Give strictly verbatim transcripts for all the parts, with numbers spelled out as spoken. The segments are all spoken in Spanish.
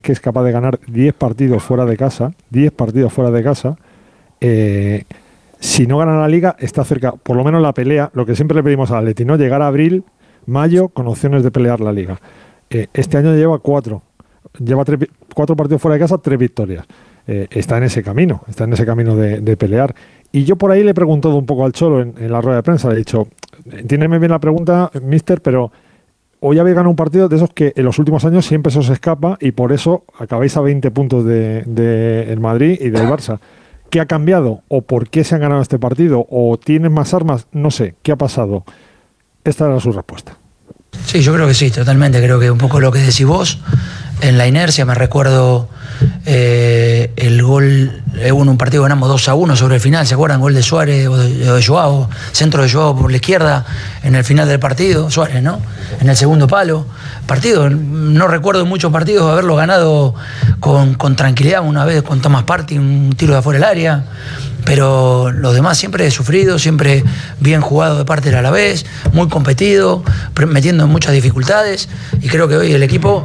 que es capaz de ganar diez partidos fuera de casa, diez partidos fuera de casa, eh, si no gana la Liga, está cerca, por lo menos la pelea, lo que siempre le pedimos al Atleti, ¿no? Llegar a abril, mayo, con opciones de pelear la Liga. Eh, este año lleva cuatro, lleva tres, cuatro partidos fuera de casa, tres victorias. Eh, está en ese camino, está en ese camino de, de pelear. Y yo por ahí le he preguntado un poco al Cholo en, en la rueda de prensa, le he dicho, entiéndeme bien la pregunta, mister, pero hoy habéis ganado un partido de esos que en los últimos años siempre se os escapa y por eso acabáis a veinte puntos de, de el Madrid y del Barça. ¿Qué ha cambiado? ¿O por qué se han ganado este partido? ¿O tienen más armas? No sé, ¿qué ha pasado? Esta era su respuesta. Sí, yo creo que sí, totalmente. Creo que un poco lo que decís vos, en la inercia, me recuerdo eh, el gol, eh, un partido ganamos dos a uno sobre el final, ¿se acuerdan? Gol de Suárez o de, o de Joao, centro de Joao por la izquierda en el final del partido, Suárez, ¿no? En el segundo palo. Partido, no recuerdo muchos partidos haberlo ganado con, con tranquilidad, una vez con Thomas Partey, un tiro de afuera del área. Pero los demás siempre he sufrido, siempre bien jugado de parte del Alavés, muy competido, metiendo en muchas dificultades, y creo que hoy el equipo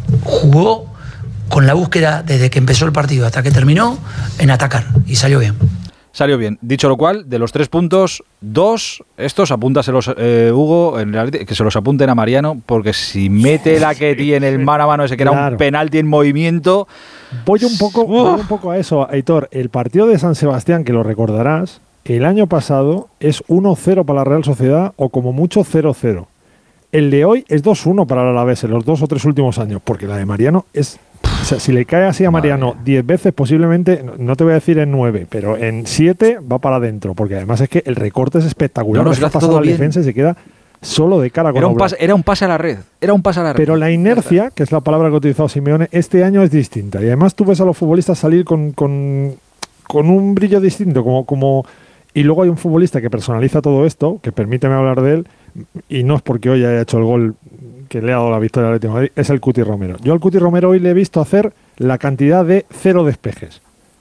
jugó con la búsqueda desde que empezó el partido hasta que terminó en atacar, y salió bien. Salió bien. Dicho lo cual, de los tres puntos, dos, estos apúntaselos, eh, Hugo, en realidad, que se los apunten a Mariano, porque si mete la que tiene el mano a mano ese que claro. Era un penalti en movimiento... Voy un poco, voy un poco a eso, Aitor. El partido de San Sebastián, que lo recordarás, el año pasado es uno cero para la Real Sociedad o como mucho cero cero. El de hoy es dos uno para el Alavés en los dos o tres últimos años, porque la de Mariano es... O sea, si le cae así a Mariano diez veces, posiblemente, no te voy a decir en nueve, pero en siete va para adentro, porque además es que el recorte es espectacular. No, no, se pasa la defensa y se queda solo de cara con era un, pase, era un pase a la red, era un pase a la red. Pero la inercia, que es la palabra que ha utilizado Simeone, este año es distinta. Y además tú ves a los futbolistas salir con, con, con un brillo distinto, como, como y luego hay un futbolista que personaliza todo esto, que permíteme hablar de él, y no es porque hoy haya hecho el gol que le ha dado la victoria al Atlético de Madrid, es el Cuti Romero. Yo al Cuti Romero hoy le he visto hacer la cantidad de cero despejes.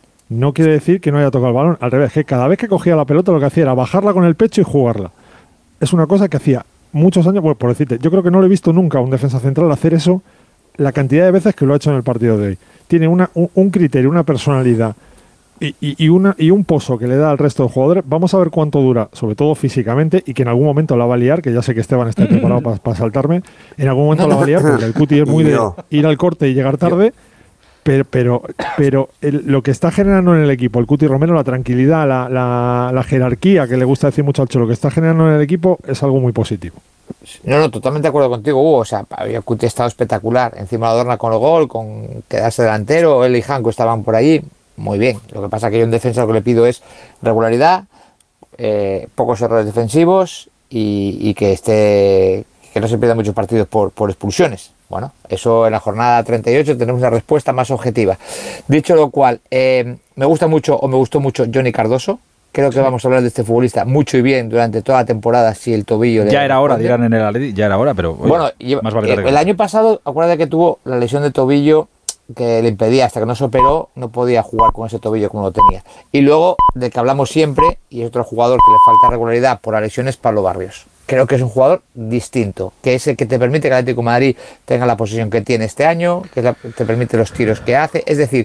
No quiere decir que no haya tocado el balón, al revés, que cada vez que cogía la pelota lo que hacía era bajarla con el pecho y jugarla. Es una cosa que hacía muchos años, bueno, por decirte, yo creo que no lo he visto nunca a un defensa central hacer eso la cantidad de veces que lo ha hecho en el partido de hoy. Tiene una, un, un criterio, una personalidad y, y, y, una, y un pozo que le da al resto de jugadores. Vamos a ver cuánto dura, sobre todo físicamente, y que en algún momento la va a liar, que ya sé que Esteban está preparado para pa saltarme, en algún momento la va a liar, porque el Cuti es muy de ir al corte y llegar tarde. Pero, pero, pero el, lo que está generando en el equipo, el Cuti Romero, la tranquilidad, la, la, la jerarquía, que le gusta decir mucho al Cholo, que está generando en el equipo, es algo muy positivo. No, no, totalmente de acuerdo contigo, Hugo. O sea, el Cuti ha estado espectacular. Encima la adorna con el gol, con quedarse delantero. Él y Janko estaban por allí. Muy bien. Lo que pasa es que yo en defensa lo que le pido es regularidad, eh, pocos errores defensivos y, y que esté, que no se pierdan muchos partidos por, por expulsiones. Bueno, eso en la jornada treinta y ocho tenemos una respuesta más objetiva. Dicho lo cual, eh, me gusta mucho o me gustó mucho Johnny Cardoso. Creo que vamos a hablar de este futbolista mucho y bien durante toda la temporada si el tobillo... Ya le era hora, dirán en el Atleti, ya era hora, pero... Oye, bueno, lleva, más vale eh, el año pasado, acuérdate que tuvo la lesión de tobillo que le impedía, hasta que no se operó, no podía jugar con ese tobillo como lo tenía. Y luego, del que hablamos siempre, y es otro jugador que le falta regularidad por la lesión, es Pablo Barrios. Creo que es un jugador distinto, que es el que te permite que el Atlético de Madrid tenga la posición que tiene este año, que la, te permite los tiros que hace. Es decir,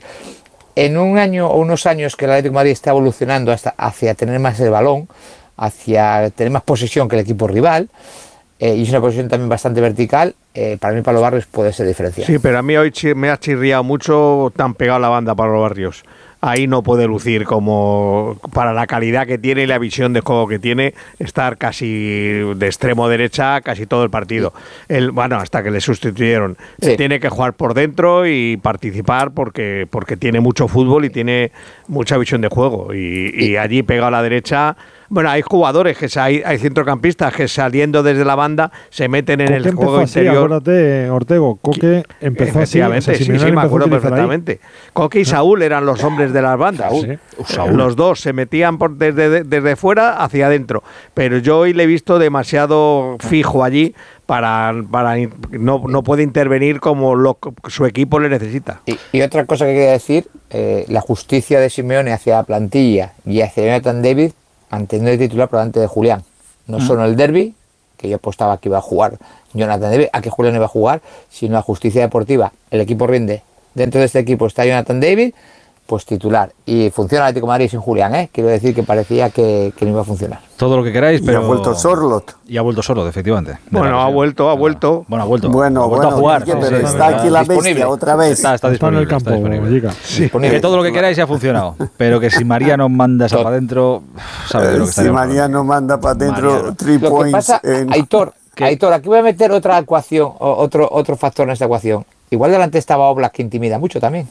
en un año o unos años que el Atlético de Madrid está evolucionando hasta hacia tener más el balón, hacia tener más posesión que el equipo rival, eh, y es una posición también bastante vertical, eh, para mí Pablo Barrios puede ser diferencial. Sí, pero a mí hoy me ha chirriado mucho tan pegado a la banda Pablo Barrios. Ahí no puede lucir como para la calidad que tiene y la visión de juego que tiene, estar casi de extremo derecha casi todo el partido. El, bueno, hasta que le sustituyeron. Sí. Tiene que jugar por dentro y participar porque, porque tiene mucho fútbol y tiene mucha visión de juego. Y, y allí pegado a la derecha... Bueno, hay jugadores, que hay, hay centrocampistas que saliendo desde la banda se meten en Coque el juego así, interior. Acuérdate, Ortego, Coque empezó así. O sea, sí, sí, sí, me acuerdo perfectamente. Ahí. Coque y Saúl eran los hombres de las bandas. Sí. Saúl. Los dos se metían por desde, desde fuera hacia adentro. Pero yo hoy le he visto demasiado fijo allí para, para no, no puede intervenir como lo, su equipo le necesita. Y, y otra cosa que quería decir, eh, la justicia de Simeone hacia la plantilla y hacia Jonathan David, manteniendo el titular por delante de Julián. No solo el derbi, que yo apostaba que iba a jugar Jonathan David, a que Julián iba a jugar, sino la justicia deportiva. El equipo rinde dentro de este equipo está Jonathan David, pues titular. Y funciona el Atlético de Madrid sin Julián, ¿eh? Quiero decir que parecía que, que no iba a funcionar. Todo lo que queráis, pero... Y ha vuelto Sorlot. Y ha vuelto Sorlot, efectivamente. Bueno, ha vuelto, ha vuelto. Bueno, ha vuelto. Bueno, ha vuelto bueno, a jugar. Quique, pero sí, está sí, aquí la disponible. bestia otra vez. Está, está Está en disponible. el campo, está disponible. Lliga. Sí. Que todo lo que queráis ha funcionado. Pero que si Mariano manda esa para adentro, sabe de lo que está. Si Mariano manda para adentro three Lo que points. pasa, en... Aitor, Aitor, aquí voy a meter otra ecuación, o otro, otro factor en esta ecuación. Igual delante estaba Oblak, que intimida mucho también.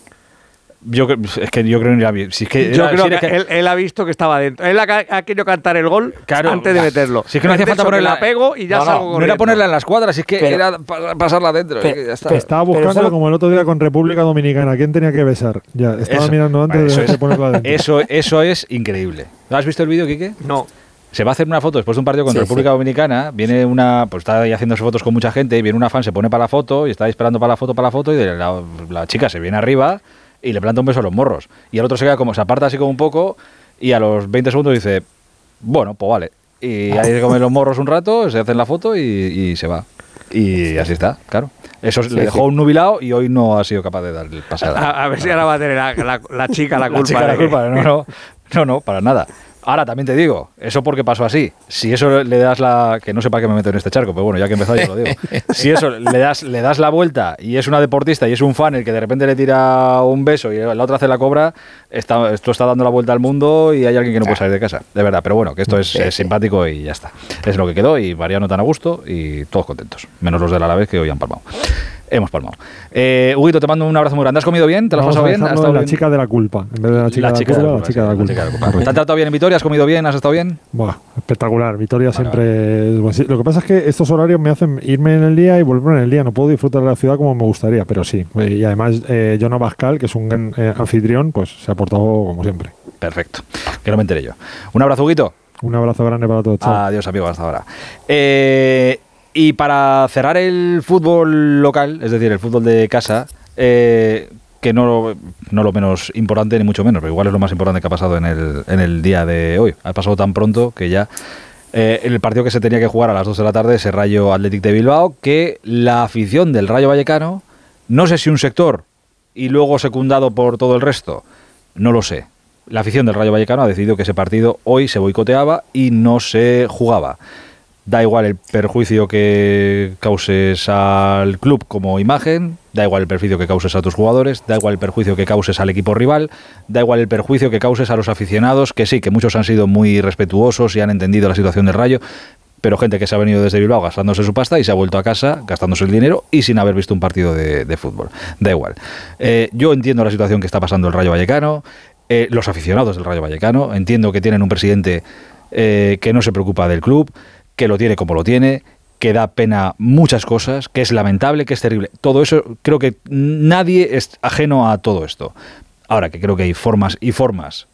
Yo, es que yo creo que ni la vi. Si es que Yo era, creo si que, que él, él ha visto que estaba dentro. Él ha, ha querido cantar el gol Claro, antes de meterlo. Si es que no hacía falta ponerla- la pego y ya No, no, salgo no corriendo. era ponerla en las cuadras, si es que Pero- era pa- pasarla adentro. pero- es que ya está. Que estaba buscando solo- como el otro día con República Dominicana. ¿Quién tenía que besar? Ya, estaba Eso. mirando antes Vale, eso de, es- de ponerla dentro. Eso, eso es increíble. ¿Has visto el vídeo, Quique? No. Se va a hacer una foto después de un partido con Sí, República sí. Dominicana. Viene una, pues está ahí haciéndose fotos con mucha gente. Y viene una fan, se pone para la foto y está esperando para la foto, para la foto. Y de la, la chica se viene arriba y le planta un beso a los morros. Y el otro se queda como, se aparta así como un poco. Y a los veinte segundos dice, bueno, pues vale. Y ahí se comen los morros un rato, se hacen la foto y, y se va. Y así está, claro. Eso le dejó un nubilado y hoy no ha sido capaz de dar el pasado. A, a ver si ahora va a tener la, la, la chica la culpa. La chica la de que- culpa, no, no, no, no, para nada. Ahora también te digo, eso porque pasó así. Si eso le das la, que no sé para qué me meto en este charco, pero bueno, ya que he empezado ya lo digo. Si eso le das, le das la vuelta y es una deportista y es un fan el que de repente le tira un beso y la otra hace la cobra, está, esto está dando la vuelta al mundo y hay alguien que no puede salir de casa, de verdad. Pero bueno, que esto es, es simpático y ya está. Es lo que quedó y Mariano tan a gusto y todos contentos, menos los del Alavés que hoy han palmado. Hemos palmado. Eh, Huguito, te mando un abrazo muy grande. ¿Has comido bien? ¿Te lo has Vamos pasado a bien? ¿Has dejarlo estado en la bien? chica de la culpa. En vez de la chica, La de, chica la de la culpa, culpa, la chica de la sí, culpa. la chica de la culpa. ¿Te han tratado bien en Vitoria? ¿Has comido bien? ¿Has estado bien? Buah, espectacular. Vitoria siempre. Bueno, sí, lo que pasa es que estos horarios me hacen irme en el día y volver en el día. No puedo disfrutar de la ciudad como me gustaría, pero sí. Y además, eh, Jonah Bascal, que es un gran eh, anfitrión, pues se ha portado como siempre. Perfecto. Que no me enteré yo. Un abrazo, Huguito. Un abrazo grande para todos. Chao. Adiós, amigo, hasta ahora. Eh, y para cerrar el fútbol local, es decir, el fútbol de casa, eh, que no, no lo menos importante, ni mucho menos, pero igual es lo más importante que ha pasado en el, en el día de hoy. Ha pasado tan pronto que ya eh, el partido que se tenía que jugar a las dos de la tarde, ese Rayo Athletic de Bilbao, que la afición del Rayo Vallecano, no sé si un sector y luego secundado por todo el resto, no lo sé. La afición del Rayo Vallecano ha decidido que ese partido hoy se boicoteaba y no se jugaba. Da igual el perjuicio que causes al club como imagen, da igual el perjuicio que causes a tus jugadores, da igual el perjuicio que causes al equipo rival, da igual el perjuicio que causes a los aficionados, que sí, que muchos han sido muy respetuosos y han entendido la situación del Rayo, pero gente que se ha venido desde Bilbao gastándose su pasta y se ha vuelto a casa gastándose el dinero y sin haber visto un partido de, de fútbol. Da igual. Eh, yo entiendo la situación que está pasando el Rayo Vallecano, eh, los aficionados del Rayo Vallecano, entiendo que tienen un presidente eh, que no se preocupa del club, que lo tiene como lo tiene, que da pena muchas cosas, que es lamentable, que es terrible. Todo eso, creo que nadie es ajeno a todo esto. Ahora que creo que hay formas y formas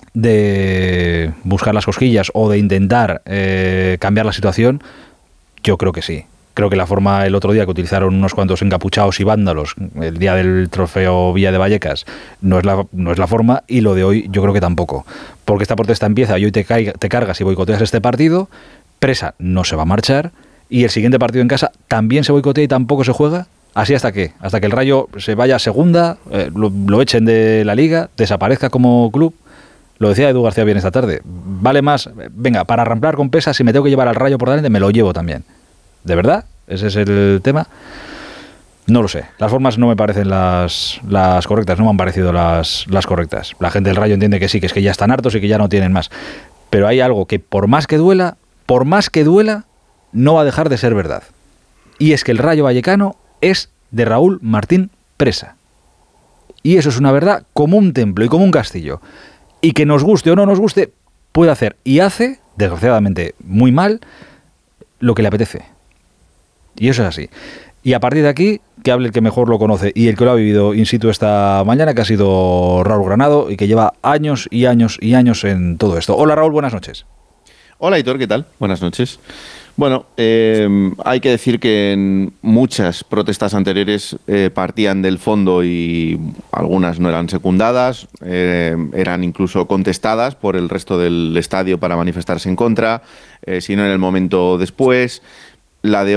de buscar las cosquillas o de intentar eh, cambiar la situación, yo creo que sí. Creo que la forma el otro día que utilizaron unos cuantos encapuchados y vándalos el día del trofeo Villa de Vallecas no es la, no es la forma, y lo de hoy yo creo que tampoco. Porque esta protesta empieza y hoy te, caiga, te cargas y boicoteas este partido, Presa no se va a marchar y el siguiente partido en casa también se boicotea y tampoco se juega. ¿Así hasta qué? Hasta que el Rayo se vaya a segunda, eh, lo, lo echen de la liga, desaparezca como club. Lo decía Edu García bien esta tarde. Vale más, venga, para ramplar con Presa, si me tengo que llevar al Rayo por delante, me lo llevo también. ¿De verdad? ¿Ese es el tema? No lo sé. Las formas no me parecen las, las correctas, no me han parecido las, las correctas. La gente del Rayo entiende que sí, que es que ya están hartos y que ya no tienen más. Pero hay algo que por más que duela, por más que duela, no va a dejar de ser verdad. Y es que el Rayo Vallecano es de Raúl Martín Presa. Y eso es una verdad como un templo y como un castillo. Y que nos guste o no nos guste, puede hacer y hace, desgraciadamente muy mal, lo que le apetece. Y eso es así. Y a partir de aquí, que hable el que mejor lo conoce y el que lo ha vivido in situ esta mañana, que ha sido Raúl Granado y que lleva años y años y años en todo esto. Hola Raúl, buenas noches. Hola Aitor, ¿qué tal? Buenas noches. Bueno, eh, hay que decir que en muchas protestas anteriores eh, partían del fondo y algunas no eran secundadas, eh, eran incluso contestadas por el resto del estadio para manifestarse en contra, eh, si no en el momento después. La de hoy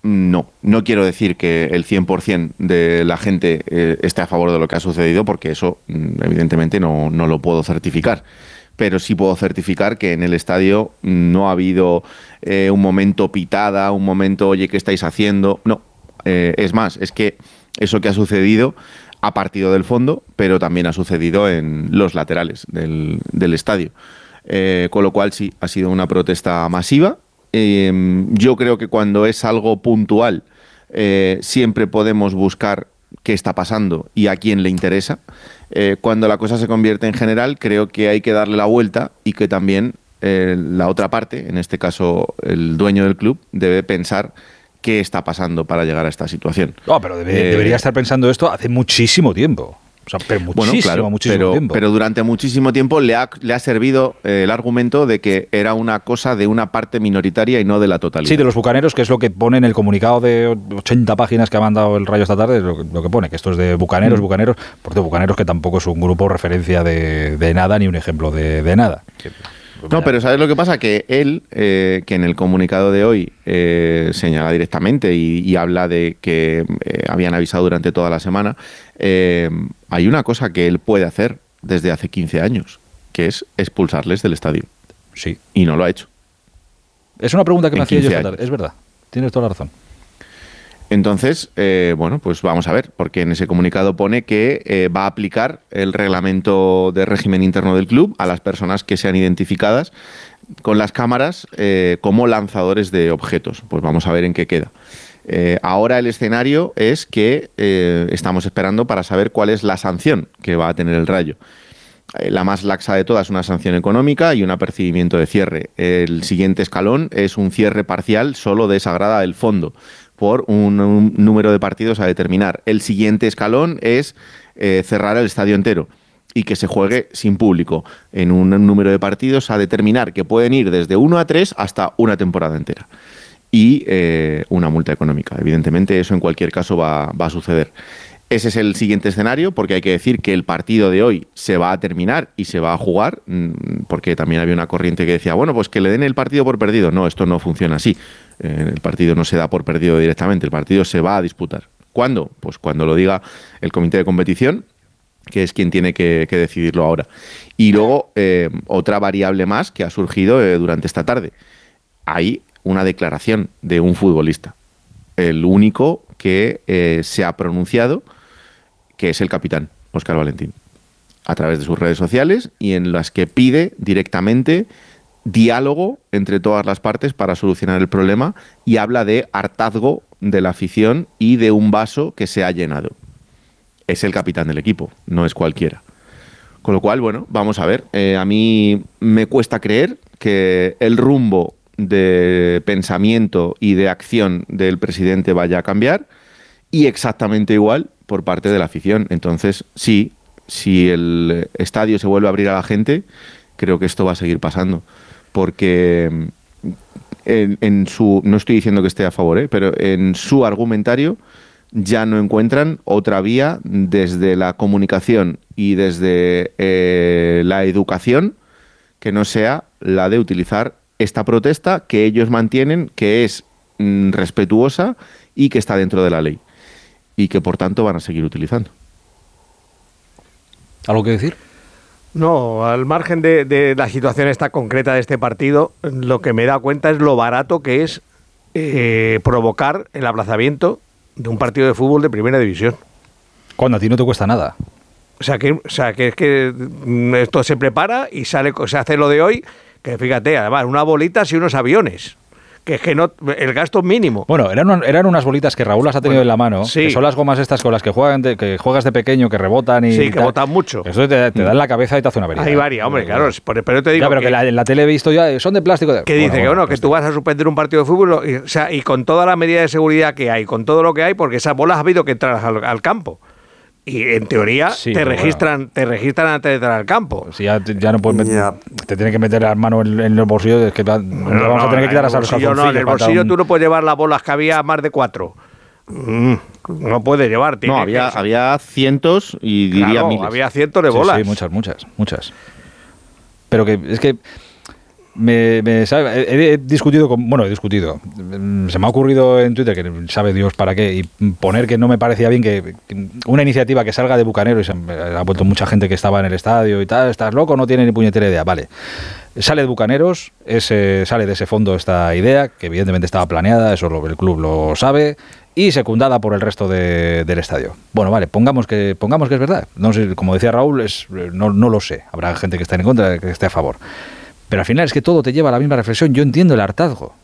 no. No quiero decir que el cien por ciento de la gente eh, esté a favor de lo que ha sucedido, porque eso evidentemente no, no lo puedo certificar. Pero sí puedo certificar que en el estadio no ha habido eh, un momento pitada, un momento, oye, ¿qué estáis haciendo? No. Eh, es más, es que eso que ha sucedido ha partido del fondo, pero también ha sucedido en los laterales del, del estadio. Eh, con lo cual sí, ha sido una protesta masiva. Eh, yo creo que cuando es algo puntual, eh, siempre podemos buscar qué está pasando y a quién le interesa. Eh, cuando la cosa se convierte en general, creo que hay que darle la vuelta y que también eh, la otra parte, en este caso el dueño del club, debe pensar qué está pasando para llegar a esta situación. No, pero debe, eh, debería estar pensando esto hace muchísimo tiempo. O sea, pero muchísimo, bueno, claro, muchísimo pero, tiempo. Pero durante muchísimo tiempo le ha, le ha servido eh, el argumento de que era una cosa de una parte minoritaria y no de la totalidad. Sí, de los bucaneros, que es lo que pone en el comunicado de ochenta páginas que ha mandado el Rayo esta tarde, lo, lo que pone, que esto es de bucaneros, mm. bucaneros, por cierto, bucaneros que tampoco es un grupo referencia de, de nada ni un ejemplo de, de nada. Que, No, pero ¿sabes lo que pasa? Que él, eh, que en el comunicado de hoy eh, señala directamente y, y habla de que eh, habían avisado durante toda la semana, eh, hay una cosa que él puede hacer desde hace quince años, que es expulsarles del estadio. Sí. Y no lo ha hecho. Es una pregunta que En me hacía yo esta años. tarde. Es verdad, tienes toda la razón. Entonces, eh, bueno, pues vamos a ver, porque en ese comunicado pone que eh, va a aplicar el reglamento de régimen interno del club a las personas que sean identificadas con las cámaras eh, como lanzadores de objetos. Pues vamos a ver en qué queda. Eh, ahora el escenario es que eh, estamos esperando para saber cuál es la sanción que va a tener el Rayo. Eh, la más laxa de todas es una sanción económica y un apercibimiento de cierre. El siguiente escalón es un cierre parcial solo de esa grada del fondo, por un, un número de partidos a determinar. El siguiente escalón es eh, cerrar el estadio entero y que se juegue sin público en un número de partidos a determinar, que pueden ir desde uno a tres hasta una temporada entera. Y eh, una multa económica. Evidentemente eso en cualquier caso va, va a suceder. Ese es el siguiente escenario, porque hay que decir que el partido de hoy se va a terminar y se va a jugar, porque también había una corriente que decía, bueno, pues que le den el partido por perdido. No, esto no funciona así. Eh, el partido no se da por perdido directamente, el partido se va a disputar. ¿Cuándo? Pues cuando lo diga el comité de competición, que es quien tiene que, que decidirlo ahora. Y luego, eh, otra variable más que ha surgido eh, durante esta tarde. Hay una declaración de un futbolista, el único que eh, se ha pronunciado, que es el capitán, Óscar Valentín, a través de sus redes sociales y en las que pide directamente diálogo entre todas las partes para solucionar el problema y habla de hartazgo de la afición y de un vaso que se ha llenado. Es el capitán del equipo, no es cualquiera. Con lo cual, bueno, vamos a ver. Eh, a mí me cuesta creer que el rumbo de pensamiento y de acción del presidente vaya a cambiar, y exactamente igual por parte de la afición. Entonces, sí, si el estadio se vuelve a abrir a la gente, creo que esto va a seguir pasando, porque en, en su, no estoy diciendo que esté a favor, ¿eh? pero en su argumentario ya no encuentran otra vía desde la comunicación y desde eh, la educación que no sea la de utilizar esta protesta que ellos mantienen, que es mm, respetuosa y que está dentro de la ley, y que por tanto van a seguir utilizando. ¿Algo que decir? No, al margen de, de la situación esta concreta de este partido, lo que me da cuenta es lo barato que es eh, provocar el aplazamiento de un partido de fútbol de primera división. Cuando a ti no te cuesta nada. O sea, que, o sea, que es que esto se prepara y sale, se hace lo de hoy, que fíjate, además, unas bolitas y unos aviones. Que es que no, el gasto es mínimo. Bueno, eran, una, eran unas bolitas que Raúl las ha tenido bueno, en la mano, sí. que son las gomas estas con las que, juegan de, que juegas de pequeño, que rebotan y Sí, que tal. botan mucho. Eso te, te da en la cabeza y te hace una avería. Hay varias, hombre, claro. Pero te digo ya, pero que, que la, en la tele he visto ya, son de plástico. De, que bueno, dice bueno, que bueno, pues que tú vas a suspender un partido de fútbol, y, o sea, y con toda la medida de seguridad que hay, con todo lo que hay, porque esas bolas ha habido que entrar al, al campo. Y en teoría sí, te registran bueno. te registran antes de entrar al campo. Si ya, ya no puedes meter, yeah. te tienen que meter la mano en, en los bolsillos, es que no, no, vamos no, a tener que quitar a los calzoncillos. No, en el bolsillo un... tú no puedes llevar las bolas, que había más de cuatro. Mm, no puedes llevar. No, había, que... había cientos y diría claro, miles. Había cientos de bolas. Sí, sí, muchas, muchas, muchas. Pero que es que Me, me sabe, he, he discutido con, bueno, he discutido, se me ha ocurrido en Twitter, que sabe Dios para qué, y poner que no me parecía bien que, que una iniciativa que salga de Bucanero, y se ha vuelto mucha gente que estaba en el estadio y tal, estás loco, no tiene ni puñetera idea, vale. Sale de Bucaneros, ese, sale de ese fondo esta idea, que evidentemente estaba planeada, eso lo, el club lo sabe, y secundada por el resto de, del estadio. Bueno, vale, pongamos que pongamos que es verdad. No sé, como decía Raúl, es, no, no lo sé, habrá gente que esté en contra, que esté a favor. Pero al final es que todo te lleva a la misma reflexión. Yo entiendo el hartazgo,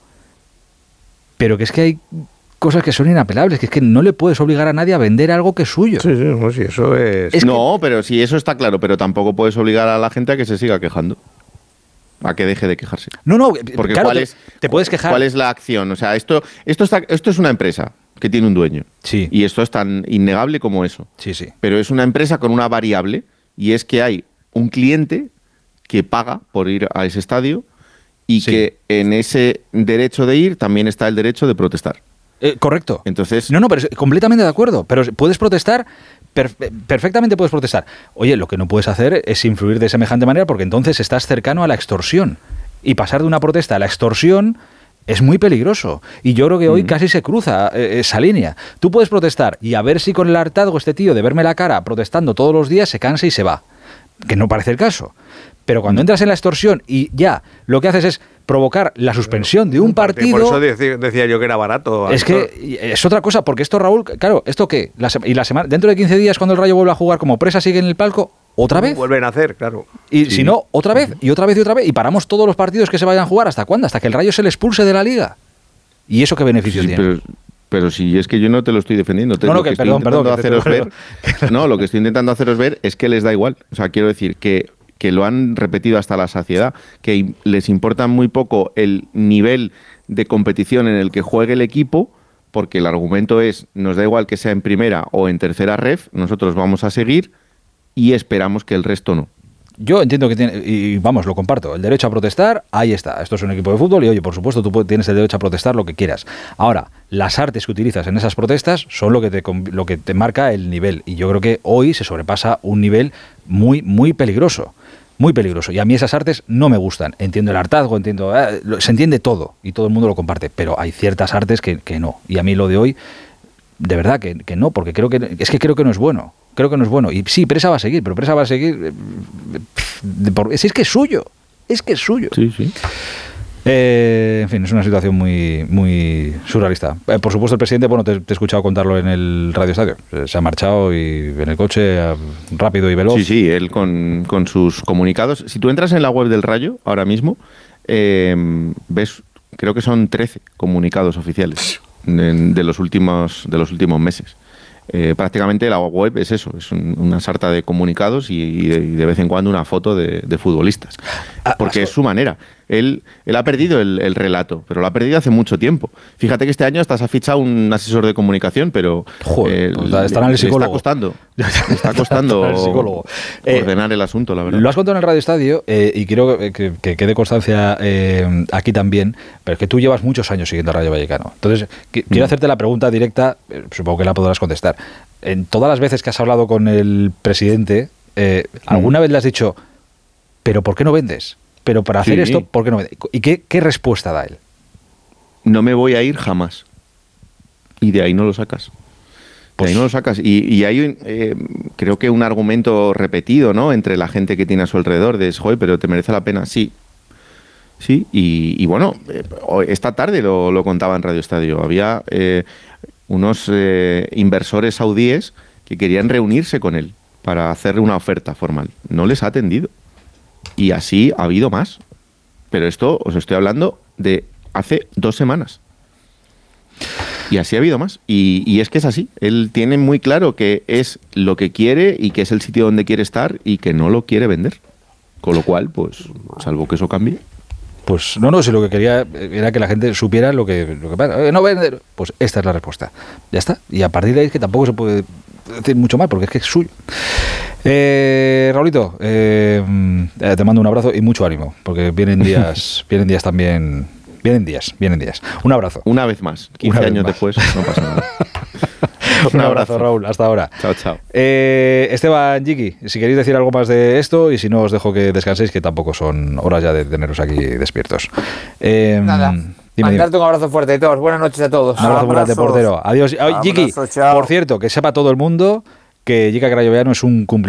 pero que es que hay cosas que son inapelables, que es que no le puedes obligar a nadie a vender algo que es suyo. Sí, sí, no, sí, eso es... es no, que... pero sí, eso está claro, pero tampoco puedes obligar a la gente a que se siga quejando, a que deje de quejarse. No, no, porque claro, ¿cuál te, es, te puedes quejar. ¿Cuál es la acción? O sea, esto, esto, está, esto es una empresa que tiene un dueño. Sí. Y esto es tan innegable como eso. Sí, sí. Pero es una empresa con una variable, y es que hay un cliente que paga por ir a ese estadio, y sí. que en ese derecho de ir también está el derecho de protestar. Eh, correcto. Entonces, no, no, pero completamente de acuerdo. Pero puedes protestar, per, perfectamente puedes protestar. Oye, lo que no puedes hacer es influir de semejante manera, porque entonces estás cercano a la extorsión. Y pasar de una protesta a la extorsión es muy peligroso. Y yo creo que hoy mm. casi se cruza eh, esa línea. Tú puedes protestar y a ver si con el hartazgo este tío de verme la cara protestando todos los días se cansa y se va. Que no parece el caso. Pero cuando entras en la extorsión y ya lo que haces es provocar la suspensión de un, un partido... Por eso decía, decía yo que era barato. Es que es otra cosa, porque esto, Raúl, claro, ¿esto qué? La y la semana, dentro de quince días, cuando el Rayo vuelve a jugar como presa, sigue en el palco, ¿otra vez? Vuelven a hacer, claro. Y sí. si no, otra vez, y otra vez y otra vez, y paramos todos los partidos que se vayan a jugar. ¿Hasta cuándo? Hasta que el Rayo se le expulse de la Liga. ¿Y eso qué beneficio sí, tiene? Pero... Pero si es que yo no te lo estoy defendiendo. Te, no, no, lo que, que estoy perdón, intentando perdón, haceros que te... ver, no, lo que estoy intentando haceros ver es que les da igual. O sea, quiero decir que, que lo han repetido hasta la saciedad, que les importa muy poco el nivel de competición en el que juegue el equipo, porque el argumento es, nos da igual que sea en primera o en tercera ref, nosotros vamos a seguir y esperamos que el resto no. Yo entiendo que tiene, y vamos, lo comparto, el derecho a protestar, ahí está. Esto es un equipo de fútbol y, oye, por supuesto, tú tienes el derecho a protestar lo que quieras. Ahora, las artes que utilizas en esas protestas son lo que te, lo que te marca el nivel. Y yo creo que hoy se sobrepasa un nivel muy, muy peligroso. Muy peligroso. Y a mí esas artes no me gustan. Entiendo el hartazgo, entiendo... Eh, se entiende todo y todo el mundo lo comparte. Pero hay ciertas artes que, que no. Y a mí lo de hoy, de verdad que, que no, porque creo que es que creo que no es bueno. Creo que no es bueno. Y sí, Presa va a seguir, pero Presa va a seguir... Eh, de por, es, es que es suyo. Es que es suyo. Sí, sí. Eh, en fin, es una situación muy muy surrealista. Eh, por supuesto, el presidente, bueno, te, te he escuchado contarlo en el Radio Estadio. Se ha marchado y en el coche, rápido y veloz. Sí, sí, él con, con sus comunicados. Si tú entras en la web del Rayo, ahora mismo, eh, ves, creo que son trece comunicados oficiales de, de, los, últimos, de los últimos meses. Eh, prácticamente la web es eso, es un, una sarta de comunicados y, y, de, y de vez en cuando una foto de, de futbolistas. Porque es su manera. Él, él ha perdido el, el relato, pero lo ha perdido hace mucho tiempo. Fíjate que este año hasta se ha fichado un asesor de comunicación, pero Joder, eh, pues estará en el psicólogo. Le está costando, le está costando el ordenar eh, el asunto, la verdad. Lo has contado en el Radio Estadio eh, y quiero que, que quede constancia eh, aquí también, pero es que tú llevas muchos años siguiendo a Rayo Vallecano. Entonces, que, quiero mm. hacerte la pregunta directa, eh, supongo que la podrás contestar. En todas las veces que has hablado con el presidente, eh, ¿alguna mm. vez le has dicho, pero ¿por qué no vendes? Pero para hacer sí. esto, ¿por qué no vendes? ¿Y qué, qué respuesta da él? No me voy a ir jamás. Y de ahí no lo sacas. Pues, de ahí no lo sacas. Y, y hay, eh, creo que un argumento repetido, ¿no? Entre la gente que tiene a su alrededor, de, joder, pero ¿te merece la pena? Sí. Sí, y, y bueno, eh, esta tarde lo, lo contaba en Radio Estadio. Había... Eh, unos eh, inversores saudíes que querían reunirse con él para hacerle una oferta formal. No les ha atendido. Y así ha habido más. Pero esto os estoy hablando de hace dos semanas. Y así ha habido más. Y, y es que es así. Él tiene muy claro que es lo que quiere y que es el sitio donde quiere estar y que no lo quiere vender. Con lo cual, pues, salvo que eso cambie. Pues no, no, si lo que quería era que la gente supiera lo que, lo que pasa. No vender. Pues esta es la respuesta. Ya está. Y a partir de ahí es que tampoco se puede decir mucho más, porque es que es suyo. Eh, Raulito, eh, te mando un abrazo y mucho ánimo, porque vienen días, vienen días también, vienen días, vienen días. Un abrazo. Una vez más, quince años después, no pasa nada. Un abrazo, Raúl. Hasta ahora. Chao, chao. Eh, Esteban, Jiki, si queréis decir algo más de esto y si no os dejo que descanséis, que tampoco son horas ya de teneros aquí despiertos. Eh, Nada. Dime, Mandarte dime. un abrazo fuerte a todos. Buenas noches a todos. Un abrazo muy grande, portero. Adiós. Ay, Jiki, por cierto, que sepa todo el mundo que Jika Craioveianu es un cumplidor